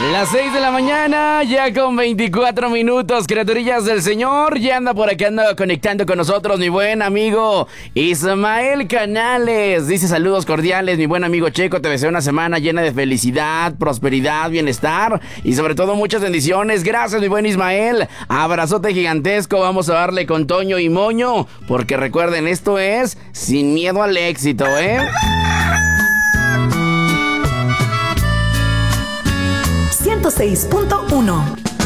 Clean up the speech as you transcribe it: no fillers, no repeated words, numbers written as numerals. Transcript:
Las 6 de la mañana, ya con 24 minutos, criaturillas del Señor. Ya anda por acá, anda conectando con nosotros mi buen amigo Ismael Canales. Dice saludos cordiales, mi buen amigo Checo. Te deseo una semana llena de felicidad, prosperidad, bienestar y sobre todo muchas bendiciones. Gracias, mi buen Ismael. Abrazote gigantesco. Vamos a darle con Toño y Moño, porque recuerden, esto es Sin Miedo al Éxito, ¿eh? 106.1